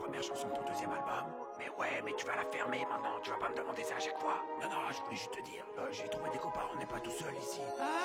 première chanson de ton deuxième album. Mais ouais, mais tu vas la fermer maintenant, tu vas pas me demander ça à chaque fois. Non, je voulais juste te dire, j'ai trouvé des copains, on n'est pas tout seul ici.